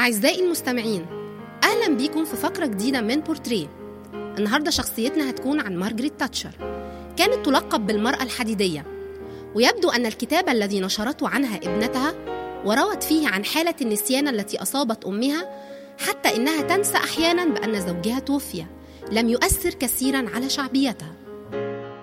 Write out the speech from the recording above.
أعزائي المستمعين، أهلا بيكم في فقرة جديدة من بورتريه. النهاردة شخصيتنا هتكون عن مارغريت تاتشر. كانت تلقب بالمرأة الحديدية، ويبدو أن الكتاب الذي نشرته عنها ابنتها وروت فيه عن حالة النسيان التي أصابت أمها حتى إنها تنسى أحيانا بأن زوجها توفي لم يؤثر كثيرا على شعبيتها.